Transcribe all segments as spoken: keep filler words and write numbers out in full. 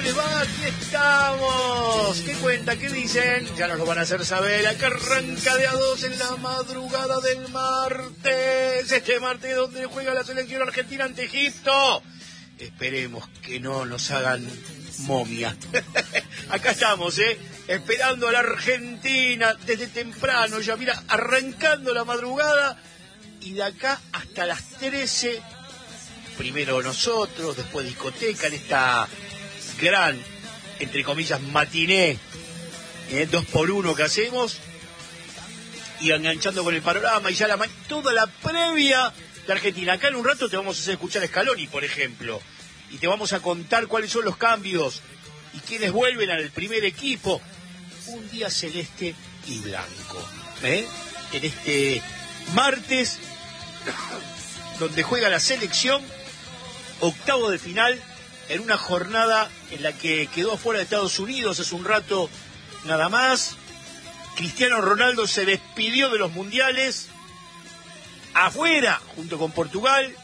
les va? Aquí estamos. ¿Qué cuenta? ¿Qué dicen? Ya nos lo van a hacer saber. Acá arranca de a dos en la madrugada del martes. Este martes donde juega la selección argentina ante Egipto. Esperemos que no nos hagan momia. Acá estamos, ¿eh? Esperando a la Argentina desde temprano. Ya mira, arrancando la madrugada. Y de acá hasta las trece... Primero nosotros, después discoteca, en esta gran, entre comillas, matiné, eh, dos por uno que hacemos, y enganchando con el panorama, y ya la toda la previa de Argentina. Acá en un rato te vamos a hacer escuchar a Scaloni, por ejemplo, y te vamos a contar cuáles son los cambios, y quiénes vuelven al primer equipo. Un día celeste y blanco, ¿eh? En este martes, donde juega la selección, octavo de final, en una jornada en la que quedó fuera de Estados Unidos hace un rato nada más. Cristiano Ronaldo se despidió de los mundiales afuera, junto con Portugal.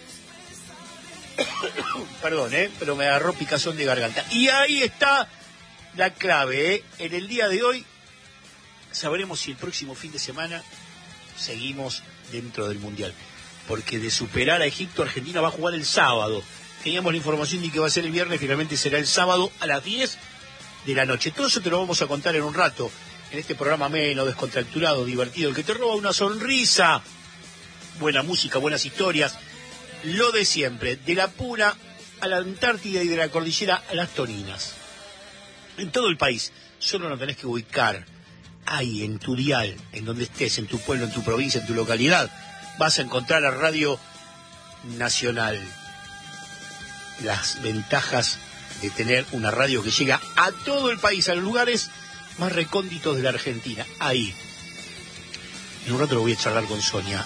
Perdón, ¿eh? pero me agarró picazón de garganta. Y ahí está la clave, ¿eh? En el día de hoy sabremos si el próximo fin de semana seguimos dentro del mundial. Porque de superar a Egipto, Argentina va a jugar el sábado. Teníamos la información de que va a ser el viernes, finalmente será el sábado a las diez de la noche. Todo eso te lo vamos a contar en un rato, en este programa ameno, descontracturado, divertido, el que te roba una sonrisa. Buena música, buenas historias, lo de siempre, de la Puna a la Antártida y de la cordillera a las Toninas. En todo el país, solo nos tenés que ubicar ahí, en tu dial, en donde estés, en tu pueblo, en tu provincia, en tu localidad. Vas a encontrar la radio nacional. Las ventajas de tener una radio que llega a todo el país, a los lugares más recónditos de la Argentina. Ahí. En un rato lo voy a charlar con Sonia.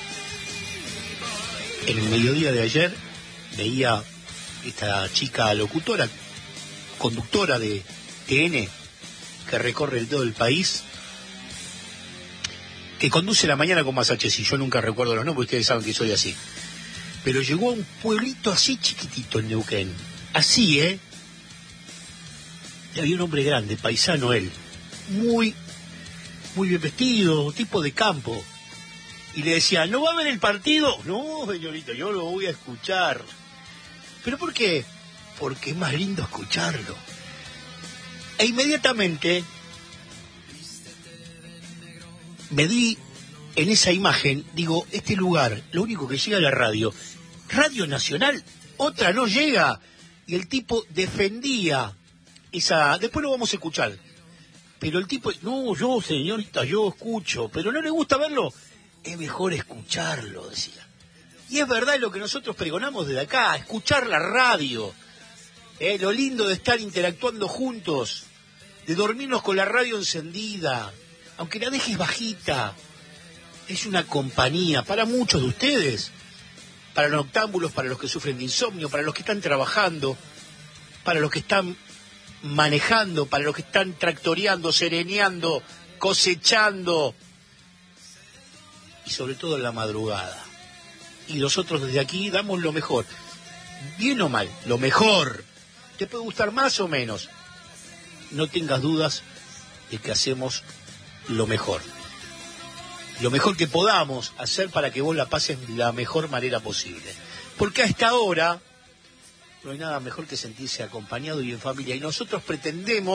En el mediodía de ayer veía esta chica locutora, conductora de T N, que recorre todo el país, que conduce la mañana con Masachesi. Yo nunca recuerdo los nombres, ustedes saben que soy así. Pero llegó a un pueblito así chiquitito en Neuquén. Así, ¿eh? Y había un hombre grande, paisano él. Muy, muy bien vestido, tipo de campo. Y le decía, ¿no va a ver el partido? No, señorito, yo lo voy a escuchar. ¿Pero por qué? Porque es más lindo escucharlo. E inmediatamente me di en esa imagen, digo, este lugar, lo único que llega a la radio, Radio Nacional, otra no llega. Y el tipo defendía esa, después lo vamos a escuchar, pero el tipo, no, yo señorita, yo escucho, pero no le gusta verlo, es mejor escucharlo, decía. Y es verdad lo que nosotros pregonamos desde acá, escuchar la radio, eh, lo lindo de estar interactuando juntos, de dormirnos con la radio encendida, aunque la dejes bajita. Es una compañía para muchos de ustedes, para los noctámbulos, para los que sufren de insomnio, para los que están trabajando, para los que están manejando, para los que están tractoreando, sereneando, cosechando, y sobre todo en la madrugada. Y nosotros desde aquí damos lo mejor, bien o mal, lo mejor. Te puede gustar más o menos, no tengas dudas de que hacemos lo mejor. Lo mejor que podamos hacer para que vos la pases de la mejor manera posible. Porque a esta hora no hay nada mejor que sentirse acompañado y en familia. Y nosotros pretendemos